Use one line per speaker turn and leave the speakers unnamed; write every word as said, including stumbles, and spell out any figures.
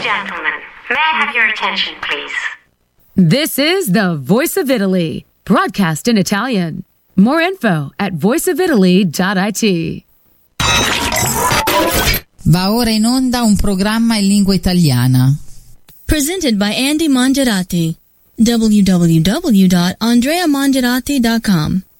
gentlemen, may I have your attention, please?
This is the Voice of Italy, broadcast in Italian. More info at voice of italy dot it.
Va ora in onda un programma in lingua italiana.
Presented by Andy Mongerati. w w w dot andrea mongerati dot com